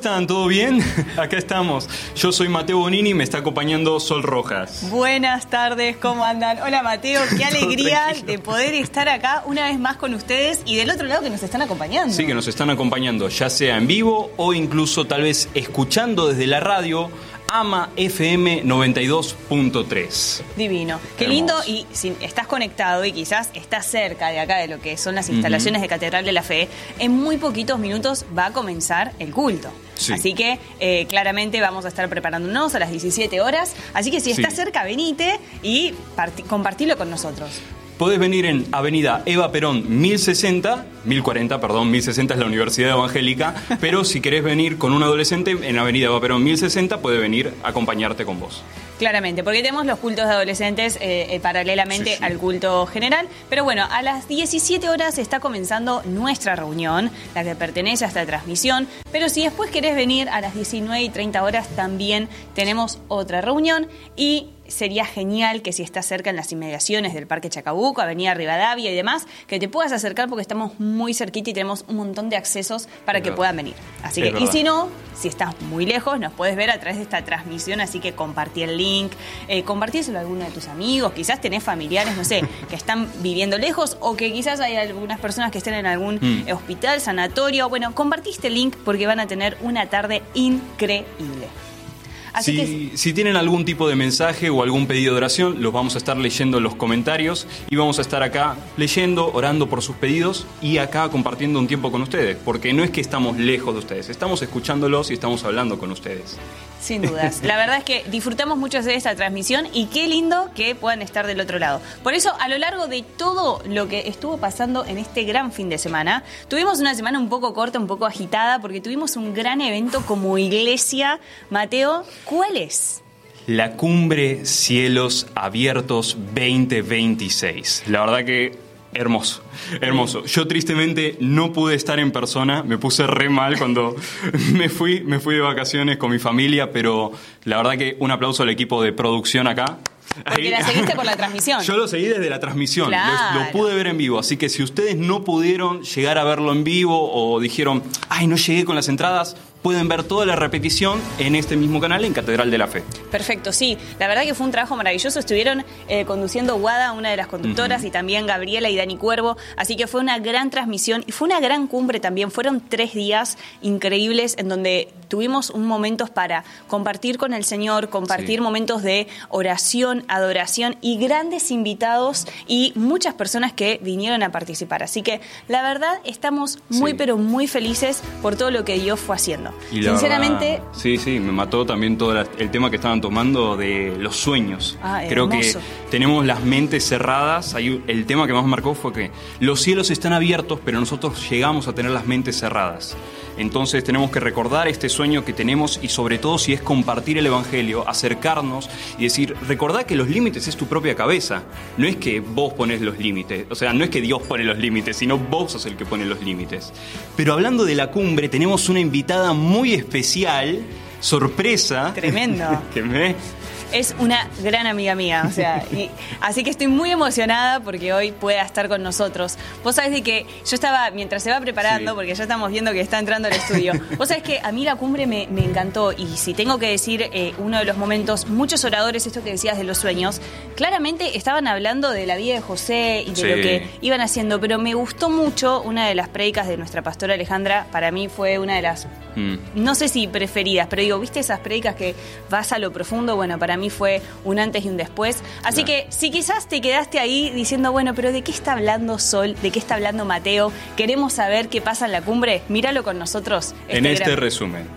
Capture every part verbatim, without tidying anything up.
están? ¿Todo bien? Acá estamos. Yo soy Mateo Bonini y me está acompañando Sol Rojas. Buenas tardes, ¿cómo andan? Hola Mateo, qué alegría de poder estar acá una vez más con ustedes y del otro lado que nos están acompañando. Sí, que nos están acompañando, ya sea en vivo o incluso tal vez escuchando desde la radio AMA F M noventa y dos punto tres. Divino. Qué Hermoso. lindo. Y si estás conectado y quizás estás cerca de acá de lo que son las instalaciones uh-huh. de Catedral de la Fe, en muy poquitos minutos va a comenzar el culto. Sí. Así que eh, claramente vamos a estar preparándonos a las diecisiete horas. Así que si estás sí. cerca, venite y compartilo con nosotros. Podés venir en Avenida Eva Perón mil sesenta, mil cuarenta, perdón, mil sesenta es la Universidad Evangélica, pero si querés venir con un adolescente en Avenida Eva Perón mil sesenta, puede venir a acompañarte con vos. Claramente, porque tenemos los cultos de adolescentes eh, eh, paralelamente sí, sí. al culto general. Pero bueno, a las diecisiete horas está comenzando nuestra reunión, la que pertenece a esta transmisión. Pero si después querés venir a las diecinueve y treinta horas, también tenemos otra reunión. Y sería genial que si estás cerca en las inmediaciones del Parque Chacabuco, Avenida Rivadavia y demás, que te puedas acercar porque estamos muy cerquita y tenemos un montón de accesos para es que verdad. puedan venir. Así es que, verdad. y si no, si estás muy lejos, nos puedes ver a través de esta transmisión, así que compartí el link, eh, compartíselo a alguno de tus amigos, quizás tenés familiares, no sé, que están viviendo lejos o que quizás hay algunas personas que estén en algún mm. hospital, sanatorio. Bueno, compartí este link porque van a tener una tarde increíble. Si, que... si tienen algún tipo de mensaje o algún pedido de oración, los vamos a estar leyendo en los comentarios y vamos a estar acá leyendo, orando por sus pedidos y acá compartiendo un tiempo con ustedes, porque no es que estamos lejos de ustedes, estamos escuchándolos y estamos hablando con ustedes. Sin dudas. La verdad es que disfrutamos mucho de esta transmisión y qué lindo que puedan estar del otro lado. Por eso, a lo largo de todo lo que estuvo pasando en este gran fin de semana, tuvimos una semana un poco corta, un poco agitada, porque tuvimos un gran evento como iglesia. Mateo, ¿cuál es? La Cumbre Cielos Abiertos veinte veintiséis. La verdad que hermoso, hermoso. Yo tristemente no pude estar en persona, me puse re mal cuando me fui, me fui de vacaciones con mi familia, pero la verdad que un aplauso al equipo de producción acá. Porque Ahí, la seguiste por la transmisión. Yo lo seguí desde la transmisión, claro. lo, lo pude ver en vivo, así que si ustedes no pudieron llegar a verlo en vivo o dijeron, ay, no llegué con las entradas, pueden ver toda la repetición en este mismo canal en Catedral de la Fe. Perfecto, sí. La verdad que fue un trabajo maravilloso. Estuvieron eh, conduciendo Guada, una de las conductoras, uh-huh. y también Gabriela y Dani Cuervo. Así que fue una gran transmisión y fue una gran cumbre también. Fueron tres días increíbles en donde tuvimos un momentos para compartir con el Señor, compartir sí. momentos de oración, adoración y grandes invitados y muchas personas que vinieron a participar. Así que la verdad estamos muy sí. pero muy felices por todo lo que Dios fue haciendo. Y Sinceramente... Verdad, sí, sí, me mató también todo la, el tema que estaban tomando de los sueños. Ah, Creo hermoso. que tenemos las mentes cerradas. Ahí, el tema que más me marcó fue que los cielos están abiertos, pero nosotros llegamos a tener las mentes cerradas. Entonces tenemos que recordar este sueño que tenemos y sobre todo si es compartir el Evangelio, acercarnos y decir, recordá que los límites es tu propia cabeza. No es que vos pones los límites, o sea, no es que Dios pone los límites, sino vos sos el que pone los límites. Pero hablando de la cumbre, tenemos una invitada muy especial, sorpresa. Tremendo. que me... Es una gran amiga mía, o sea, y, así que estoy muy emocionada porque hoy pueda estar con nosotros. Vos sabés de que yo estaba, mientras se va preparando, sí. porque ya estamos viendo que está entrando al estudio, vos sabés que a mí la cumbre me, me encantó y si tengo que decir eh, uno de los momentos, muchos oradores, esto que decías de los sueños, claramente estaban hablando de la vida de José y de sí. lo que iban haciendo, pero me gustó mucho una de las prédicas de nuestra pastora Alejandra, para mí fue una de las, mm. no sé si preferidas, pero digo, ¿viste esas prédicas que vas a lo profundo? Bueno, para mí fue un antes y un después. Así claro. que si quizás te quedaste ahí diciendo, bueno, pero ¿de qué está hablando Sol? ¿De qué está hablando Mateo? Queremos saber qué pasa en la cumbre. Míralo con nosotros. Este en este gran... resumen.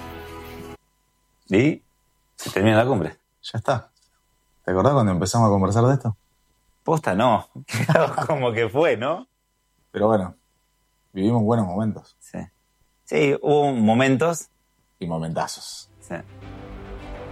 Y se termina la cumbre. Ya está. ¿Te acordás cuando empezamos a conversar de esto? Posta no. Como que fue, ¿no? Pero bueno, vivimos buenos momentos. Sí. Sí, hubo momentos. Y momentazos. Sí.